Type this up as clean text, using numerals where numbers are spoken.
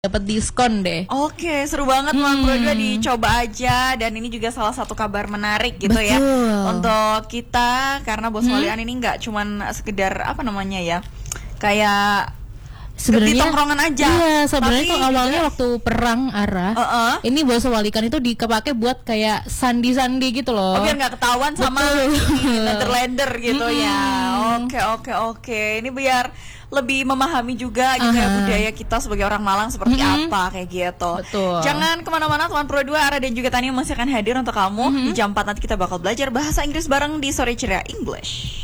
dapat diskon deh. Oke, seru banget Tuan Pro 2, dicoba aja. Dan ini juga salah satu kabar menarik gitu. Betul. Ya untuk kita, karena Bos Walian ini nggak cuman sekedar apa namanya ya, kayak sebenarnya di tongkrongan aja. Iya, sebenarnya itu awalnya juga, waktu perang Ara. Ini Bos Walikan itu dikepake buat kayak sandi-sandi gitu loh. Oh, biar nggak ketahuan sama Netherlander gitu ya. Oke. Ini biar lebih memahami juga gitu ya budaya kita sebagai orang Malang seperti apa kayak gitu. Betul. Jangan kemana-mana Tuan Pro 2, Ara dan juga Tania masih akan hadir untuk kamu. Di jam 4 nanti kita bakal belajar bahasa Inggris bareng di Sore Ceria English.